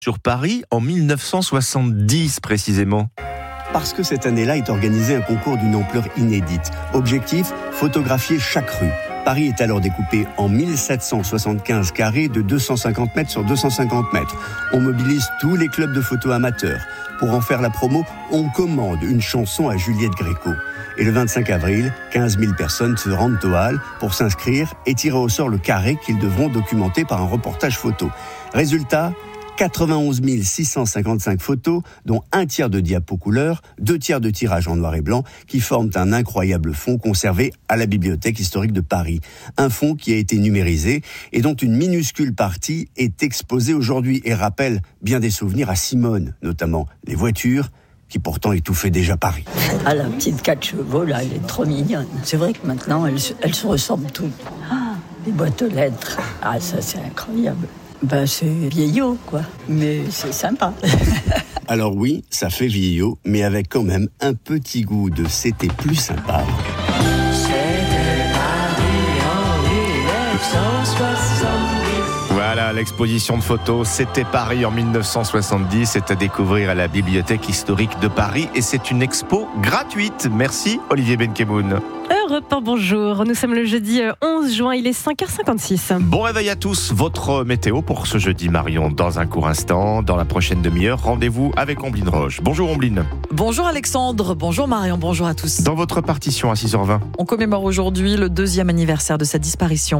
sur Paris en 1970 précisément. Parce que cette année-là est organisé un concours d'une ampleur inédite. Objectif, photographier chaque rue. Paris est alors découpé en 1775 carrés de 250 mètres sur 250 mètres. On mobilise tous les clubs de photo amateurs. Pour en faire la promo, on commande une chanson à Juliette Gréco. Et le 25 avril, 15 000 personnes se rendent aux Halles pour s'inscrire et tirer au sort le carré qu'ils devront documenter par un reportage photo. Résultat, 91 655 photos, dont un tiers de diapos couleur, 2 tiers de tirage en noir et blanc, qui forment un incroyable fonds conservé à la Bibliothèque historique de Paris. Un fonds qui a été numérisé et dont une minuscule partie est exposée aujourd'hui et rappelle bien des souvenirs à Simone, notamment les voitures, qui pourtant étouffaient déjà Paris. Ah, la petite 4 chevaux, là, elle est trop mignonne. C'est vrai que maintenant, elles se ressemblent toutes. Ah, les boîtes aux lettres. Ah, ça, c'est incroyable. C'est vieillot, quoi. Mais c'est sympa. Alors oui, ça fait vieillot, mais avec quand même un petit goût de c'était plus sympa. Voilà, l'exposition de photos, c'était Paris en 1970. C'est à découvrir à la Bibliothèque historique de Paris et c'est une expo gratuite. Merci Olivier Benkemoun. Europe 1, bonjour. Nous sommes le jeudi 11 juin, il est 5h56. Bon réveil à tous. Votre météo pour ce jeudi, Marion, dans un court instant. Dans la prochaine demi-heure, rendez-vous avec Ombline Roche. Bonjour Ombline. Bonjour Alexandre, bonjour Marion, bonjour à tous. Dans votre partition à 6h20. On commémore aujourd'hui le 2e anniversaire de sa disparition.